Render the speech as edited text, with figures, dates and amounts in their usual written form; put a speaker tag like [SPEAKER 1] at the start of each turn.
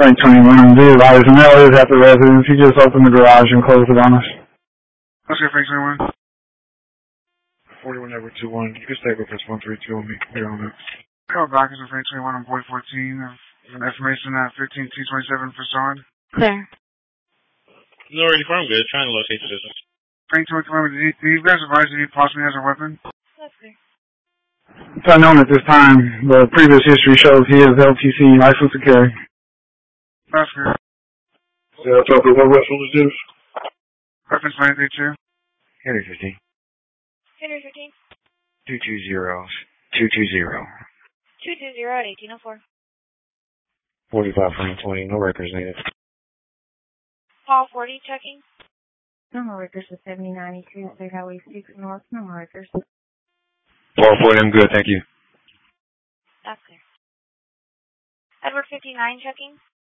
[SPEAKER 1] Frank 21, the advisor, mail is at the residence. He just opened the garage and closed it on us.
[SPEAKER 2] Let's go, Frank 21.
[SPEAKER 3] 41 number 21. You can stay with us 132 on me. Clear on that.
[SPEAKER 2] Call back as a Frank 21 on board 14. An information at 15T27 facade.
[SPEAKER 4] Clear.
[SPEAKER 5] No, already from good. Trying to locate the business.
[SPEAKER 2] Frank 21, do you guys advise that he possibly has a weapon?
[SPEAKER 4] That's clear.
[SPEAKER 1] It's unknown at this time. The previous history shows he is LTC, license to carry.
[SPEAKER 2] That's good.
[SPEAKER 3] Yeah, talk to what vessel is this?
[SPEAKER 2] Reference 932.
[SPEAKER 3] Henry 15.
[SPEAKER 4] Henry 15.
[SPEAKER 3] 220.
[SPEAKER 4] 220 at 1804.
[SPEAKER 3] 45 Frank 20. No records needed.
[SPEAKER 4] Paul 40 checking.
[SPEAKER 6] No more records with 7092 Third Highway 6 North. No more records.
[SPEAKER 3] Paul 40, I'm good, thank you.
[SPEAKER 4] That's clear. Edward 59 checking.